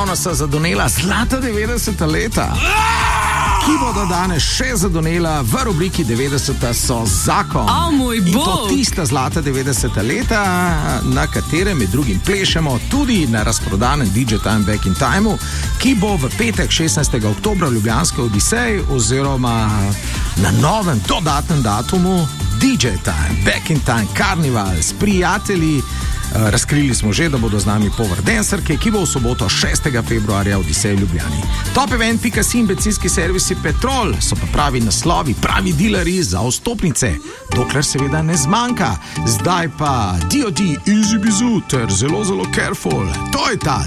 Ponovno so zadonela zlata 90. leta, ki bodo danes še zadonela v rubriki 90. so zakon. O moj bog! In to tista zlata 90. leta, na katerem med drugim plešemo tudi na razprodanem DJ Time Back in Timeu, ki bo v petek 16. oktobra v Ljubljanski Odiseji oziroma na novem dodatnem datumu DJ Time Back in Time Karnival s prijatelji. Razkrili smo že, da bodo z nami Power Dancerke, ki bo v soboto 6. februarja v Odiseji v Ljubljani. Top event.si in bencinski servisi Petrol so pa pravi naslovi, pravi dilerji za vstopnice, dokler seveda ne zmanjka. Zdaj pa D.O.D. Easy Bizu ter zelo, zelo careful. To je ta